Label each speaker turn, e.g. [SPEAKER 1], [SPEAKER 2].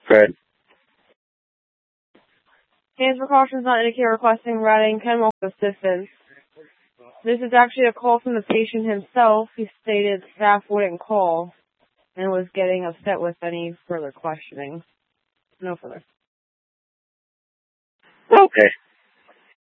[SPEAKER 1] Fred.
[SPEAKER 2] Hands precautions not indicate requesting routing chemical assistance. This is actually a call from the patient himself. He stated staff wouldn't call and was getting upset with any further questioning. No further.
[SPEAKER 1] Okay.